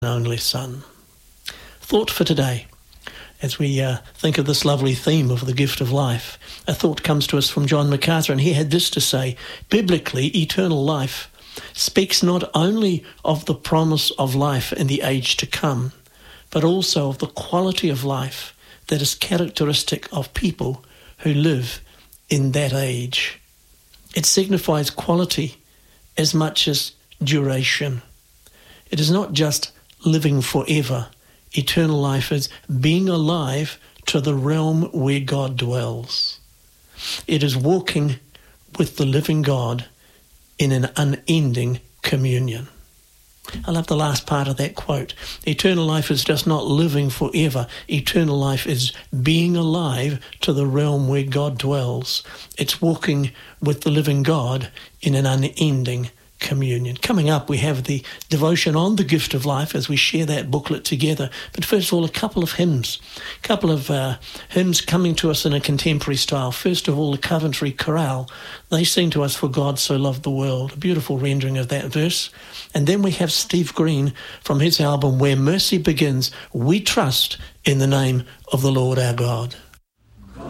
only Son. Thought for today, as we think of this lovely theme of the gift of life, a thought comes to us from John MacArthur, and he had this to say: biblically, eternal life speaks not only of the promise of life in the age to come, but also of the quality of life that is characteristic of people who live in that age. It signifies quality as much as duration. It is not just living forever. Eternal life is being alive to the realm where God dwells. It is walking with the living God in an unending communion. I love the last part of that quote. Eternal life is just not living forever. Eternal life is being alive to the realm where God dwells. It's walking with the living God in an unending communion. Coming up, we have the devotion on the gift of life as we share that booklet together. But first of all, a couple of hymns. A couple of hymns coming to us in a contemporary style. First of all, the Coventry Chorale. They sing to us, "For God so loved the world." A beautiful rendering of that verse. And then we have Steve Green from his album Where Mercy Begins. We trust in the name of the Lord our God.